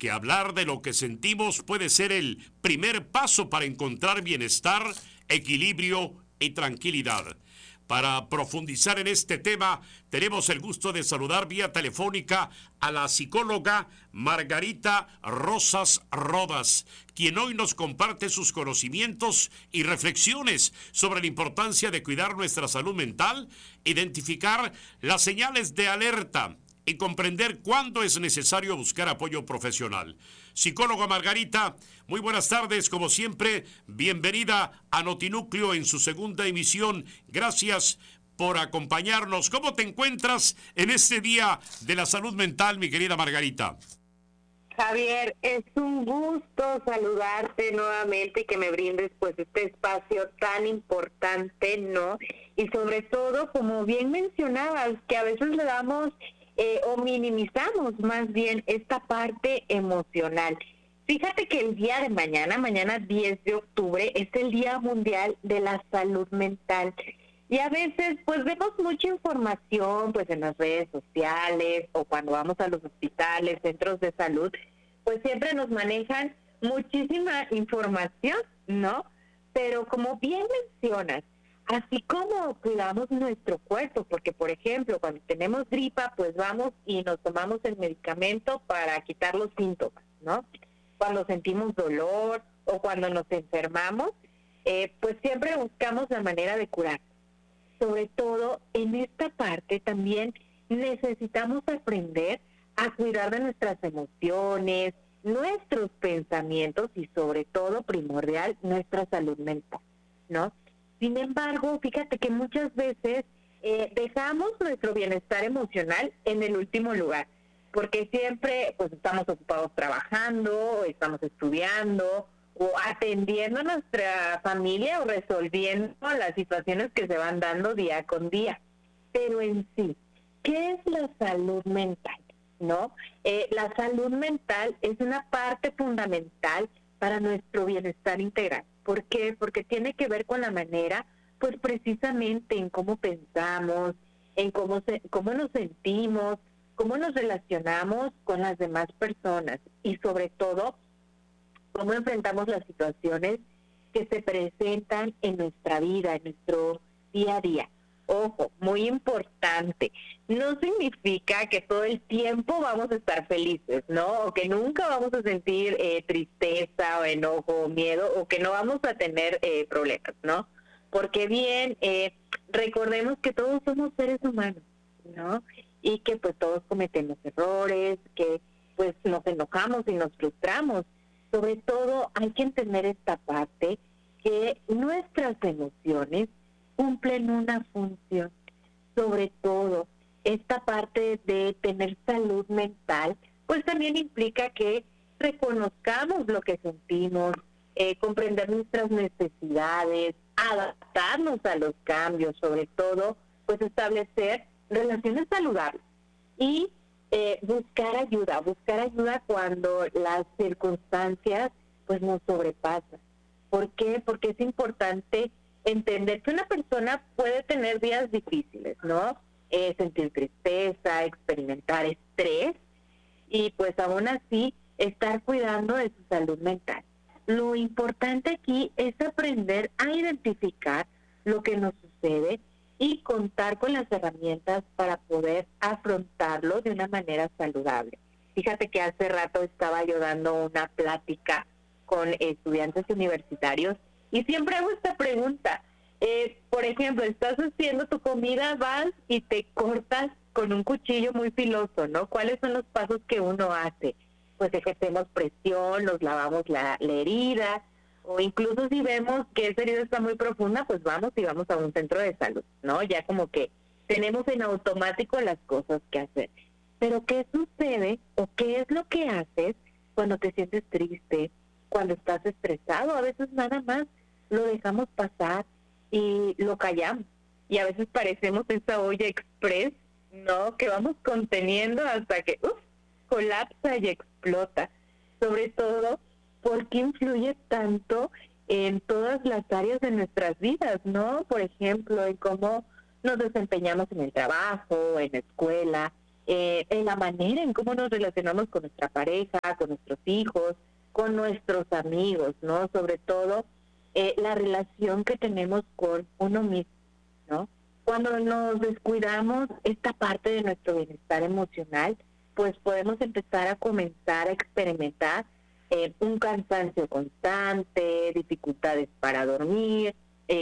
que hablar de lo que sentimos puede ser el primer paso para encontrar bienestar, equilibrio y tranquilidad. Para profundizar en este tema, tenemos el gusto de saludar vía telefónica a la psicóloga Margarita Rosas Rodas, quien hoy nos comparte sus conocimientos y reflexiones sobre la importancia de cuidar nuestra salud mental, identificar las señales de alerta y comprender cuándo es necesario buscar apoyo profesional. Psicóloga Margarita, muy buenas tardes, como siempre, bienvenida a Notinúcleo en su segunda emisión. Gracias por acompañarnos. ¿Cómo te encuentras en este Día de la Salud Mental, mi querida Margarita? Javier, es un gusto saludarte nuevamente y que me brindes pues este espacio tan importante, ¿no? Y sobre todo, como bien mencionabas, que a veces le damos o minimizamos más bien esta parte emocional. Fíjate que el día de mañana 10 de octubre, es el Día Mundial de la Salud Mental. Y a veces pues vemos mucha información pues en las redes sociales o cuando vamos a los hospitales, centros de salud, pues siempre nos manejan muchísima información, ¿no? Pero como bien mencionas, así como cuidamos nuestro cuerpo, porque por ejemplo, cuando tenemos gripa, pues vamos y nos tomamos el medicamento para quitar los síntomas, ¿no? Cuando sentimos dolor o cuando nos enfermamos, pues siempre buscamos la manera de curar. Sobre todo en esta parte también necesitamos aprender a cuidar de nuestras emociones, nuestros pensamientos y sobre todo, primordial, nuestra salud mental, ¿no? Sin embargo, fíjate que muchas veces dejamos nuestro bienestar emocional en el último lugar, porque siempre pues estamos ocupados trabajando, estamos estudiando o atendiendo a nuestra familia o resolviendo las situaciones que se van dando día con día. Pero en sí, ¿qué es la salud mental? ¿No? La salud mental es una parte fundamental para nuestro bienestar integral. ¿Por qué? Porque tiene que ver con la manera, pues precisamente en cómo pensamos, en cómo nos sentimos, cómo nos relacionamos con las demás personas y sobre todo, cómo enfrentamos las situaciones que se presentan en nuestra vida, en nuestro día a día. Ojo, muy importante, no significa que todo el tiempo vamos a estar felices, ¿no? O que nunca vamos a sentir tristeza o enojo o miedo o que no vamos a tener problemas, ¿no? Porque bien, recordemos que todos somos seres humanos, ¿no? Y que pues todos cometemos errores, que pues nos enojamos y nos frustramos. Sobre todo hay que entender esta parte, que nuestras emociones cumplen una función. Sobre todo, esta parte de tener salud mental, pues también implica que reconozcamos lo que sentimos, comprender nuestras necesidades, adaptarnos a los cambios, sobre todo, pues establecer relaciones saludables y buscar ayuda cuando las circunstancias pues nos sobrepasan. ¿Por qué? Porque es importante entender que una persona puede tener días difíciles, ¿no? Sentir tristeza, experimentar estrés y pues aún así estar cuidando de su salud mental. Lo importante aquí es aprender a identificar lo que nos sucede y contar con las herramientas para poder afrontarlo de una manera saludable. Fíjate que hace rato estaba yo dando una plática con estudiantes universitarios y siempre hago esta pregunta. Por ejemplo, estás haciendo tu comida, vas y te cortas con un cuchillo muy filoso, ¿no? ¿Cuáles son los pasos que uno hace? Pues ejercemos presión, nos lavamos la herida, o incluso si vemos que esa herida está muy profunda, pues vamos a un centro de salud, ¿no? Ya como que tenemos en automático las cosas que hacer. Pero ¿qué sucede o qué es lo que haces cuando te sientes triste, cuando estás estresado? A veces nada más lo dejamos pasar y lo callamos. Y a veces parecemos esa olla express, ¿no? Que vamos conteniendo hasta que colapsa y explota. Sobre todo porque influye tanto en todas las áreas de nuestras vidas, ¿no? Por ejemplo, en cómo nos desempeñamos en el trabajo, en la escuela, en la manera en cómo nos relacionamos con nuestra pareja, con nuestros hijos, con nuestros amigos, ¿no? Sobre todo, la relación que tenemos con uno mismo, ¿no? Cuando nos descuidamos esta parte de nuestro bienestar emocional, pues podemos empezar a comenzar a experimentar un cansancio constante, dificultades para dormir,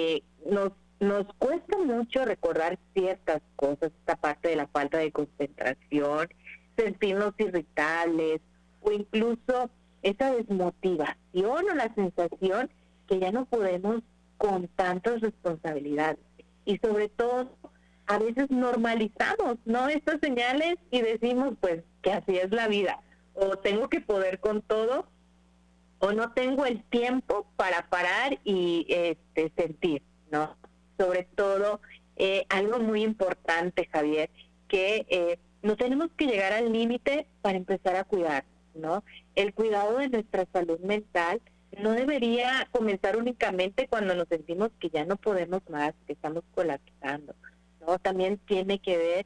nos cuesta mucho recordar ciertas cosas, esta parte de la falta de concentración, sentirnos irritables o incluso esa desmotivación o la sensación que ya no podemos con tantas responsabilidades. Y sobre todo, a veces normalizamos, ¿no? Estas señales y decimos, pues, que así es la vida. O tengo que poder con todo, o no tengo el tiempo para parar y sentir, ¿no? Sobre todo, algo muy importante, Javier, que no tenemos que llegar al límite para empezar a cuidar, ¿no? El cuidado de nuestra salud mental no debería comenzar únicamente cuando nos sentimos que ya no podemos más, que estamos colapsando, ¿no? También tiene que ver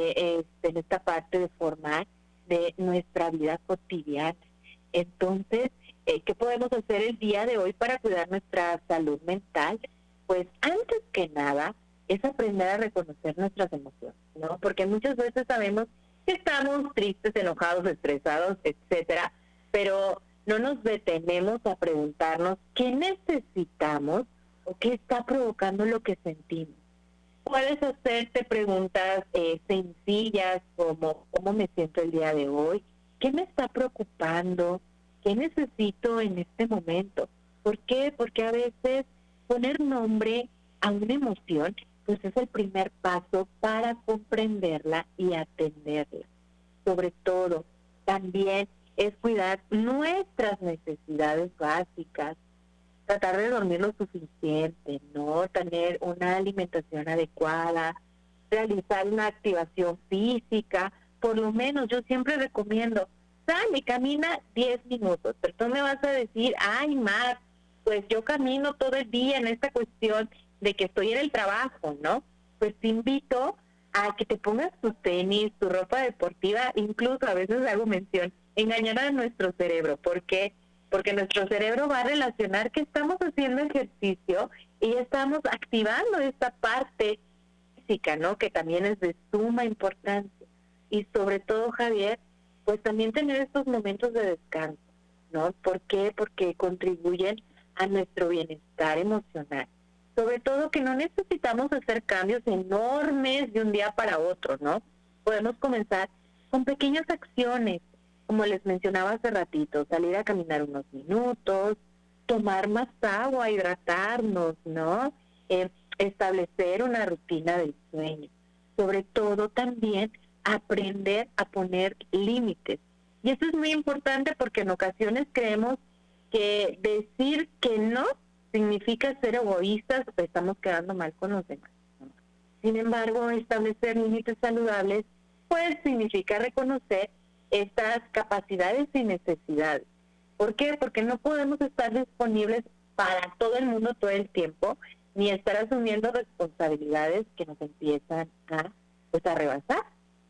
en esta parte de formar de nuestra vida cotidiana. Entonces, ¿qué podemos hacer el día de hoy para cuidar nuestra salud mental? Pues antes que nada es aprender a reconocer nuestras emociones, ¿no? Porque muchas veces sabemos que estamos tristes, enojados, estresados, etcétera, pero no nos detenemos a preguntarnos qué necesitamos o qué está provocando lo que sentimos. Puedes hacerte preguntas sencillas como ¿cómo me siento el día de hoy? ¿Qué me está preocupando? ¿Qué necesito en este momento? ¿Por qué? Porque a veces poner nombre a una emoción pues es el primer paso para comprenderla y atenderla. Sobre todo, también es cuidar nuestras necesidades básicas, tratar de dormir lo suficiente, ¿no? Tener una alimentación adecuada, realizar una activación física, por lo menos yo siempre recomiendo, sale, camina 10 minutos, pero tú me vas a decir, ay, Mar, pues yo camino todo el día en esta cuestión de que estoy en el trabajo, ¿no? Pues te invito a que te pongas tus tenis, tu ropa deportiva, incluso a veces hago mención, engañar a nuestro cerebro, porque nuestro cerebro va a relacionar que estamos haciendo ejercicio y estamos activando esta parte física, ¿no? Que también es de suma importancia. Y sobre todo, Javier, pues también tener estos momentos de descanso, ¿no? ¿Por qué? Porque contribuyen a nuestro bienestar emocional. Sobre todo que no necesitamos hacer cambios enormes de un día para otro, ¿no? Podemos comenzar con pequeñas acciones, como les mencionaba hace ratito, salir a caminar unos minutos, tomar más agua, hidratarnos, ¿no? Establecer una rutina del sueño. Sobre todo también aprender a poner límites. Y eso es muy importante porque en ocasiones creemos que decir que no significa ser egoístas o estamos quedando mal con los demás, ¿no? Sin embargo, establecer límites saludables pues significa reconocer estas capacidades y necesidades. ¿Por qué? Porque no podemos estar disponibles para todo el mundo todo el tiempo, ni estar asumiendo responsabilidades que nos empiezan a rebasar.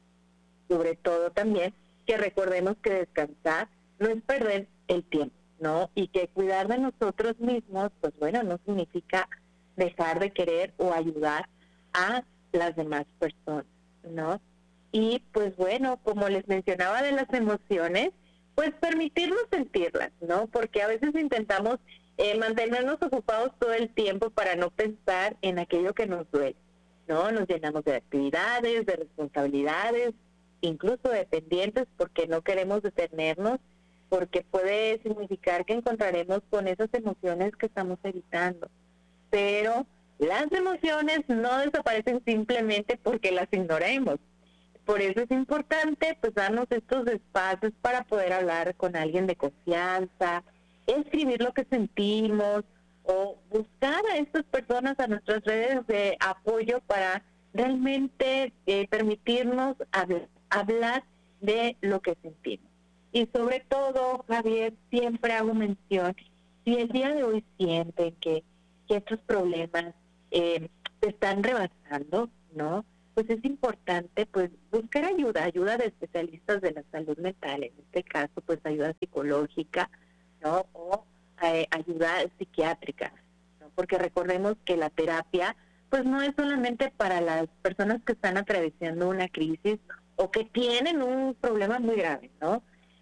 Sobre todo también que recordemos que descansar no es perder el tiempo, ¿no? Y que cuidar de nosotros mismos, pues bueno, no significa dejar de querer o ayudar a las demás personas, ¿no? Y pues bueno, como les mencionaba de las emociones, pues permitirnos sentirlas, ¿no? Porque a veces intentamos mantenernos ocupados todo el tiempo para no pensar en aquello que nos duele, ¿no? Nos llenamos de actividades, de responsabilidades, incluso de pendientes porque no queremos detenernos, porque puede significar que encontraremos con esas emociones que estamos evitando. Pero las emociones no desaparecen simplemente porque las ignoremos. Por eso es importante pues darnos estos espacios para poder hablar con alguien de confianza, escribir lo que sentimos o buscar a estas personas a nuestras redes de apoyo para realmente permitirnos hablar de lo que sentimos. Y sobre todo, Javier, siempre hago mención, si el día de hoy sienten que estos problemas se están rebasando, ¿no? pues es importante pues buscar ayuda de especialistas de la salud mental, en este caso pues ayuda psicológica, ¿no? O ayuda psiquiátrica, ¿no? Porque recordemos que la terapia pues no es solamente para las personas que están atravesando una crisis o que tienen un problema muy grave, ¿no?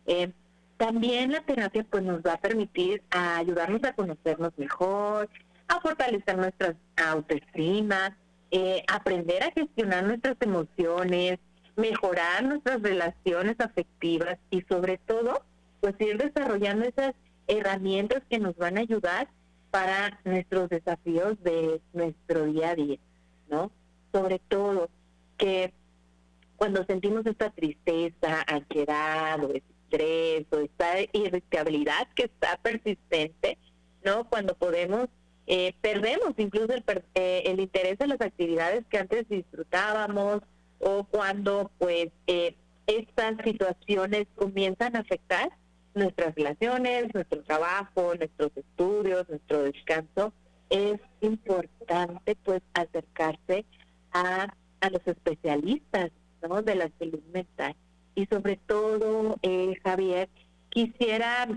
También la terapia pues nos va a permitir a ayudarnos a conocernos mejor, a fortalecer nuestra autoestima, aprender a gestionar nuestras emociones, mejorar nuestras relaciones afectivas y sobre todo, pues ir desarrollando esas herramientas que nos van a ayudar para nuestros desafíos de nuestro día a día, ¿no? Sobre todo que cuando sentimos esta tristeza, ansiedad o estrés o esta irritabilidad que está persistente, ¿no? Cuando perdemos incluso el interés en las actividades que antes disfrutábamos o cuando pues estas situaciones comienzan a afectar nuestras relaciones, nuestro trabajo, nuestros estudios, nuestro descanso, es importante pues acercarse a los especialistas, ¿no? De la salud mental. Y sobre todo, Javier, quisiera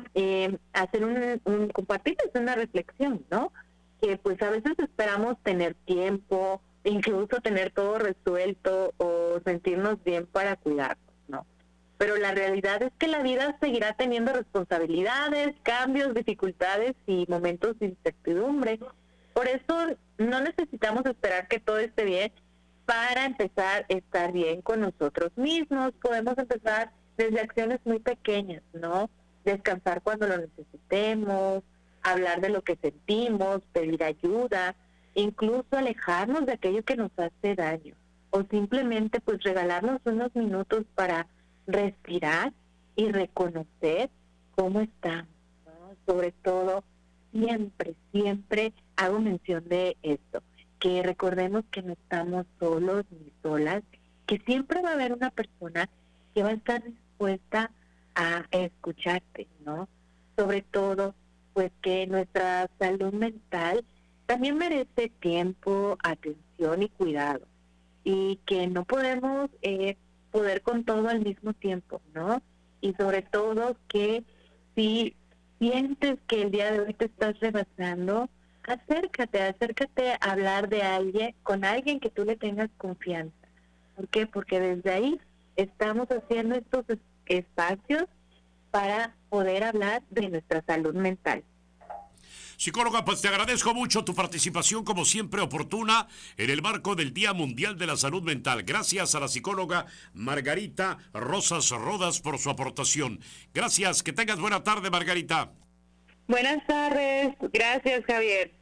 hacer compartirles una reflexión, ¿no? Que pues a veces esperamos tener tiempo, incluso tener todo resuelto o sentirnos bien para cuidarnos, ¿no? Pero la realidad es que la vida seguirá teniendo responsabilidades, cambios, dificultades y momentos de incertidumbre. Por eso no necesitamos esperar que todo esté bien para empezar a estar bien con nosotros mismos. Podemos empezar desde acciones muy pequeñas, ¿no? Descansar cuando lo necesitemos, hablar de lo que sentimos, pedir ayuda, incluso alejarnos de aquello que nos hace daño, o simplemente pues regalarnos unos minutos para respirar y reconocer cómo estamos, ¿no? Sobre todo, siempre hago mención de esto, que recordemos que no estamos solos ni solas, que siempre va a haber una persona que va a estar dispuesta a escucharte, ¿no? Sobre todo, pues que nuestra salud mental también merece tiempo, atención y cuidado, y que no podemos poder con todo al mismo tiempo, ¿no? Y sobre todo que si sientes que el día de hoy te estás rebasando, acércate a hablar con alguien que tú le tengas confianza. ¿Por qué? Porque desde ahí estamos haciendo estos espacios para poder hablar de nuestra salud mental. Psicóloga, pues te agradezco mucho tu participación, como siempre oportuna, en el marco del Día Mundial de la Salud Mental. Gracias a la psicóloga Margarita Rosas Rodas por su aportación. Gracias, que tengas buena tarde, Margarita. Buenas tardes, gracias, Javier.